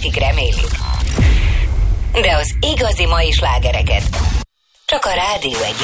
akik remélik. De az igazi mai slágereket csak a Rádió 1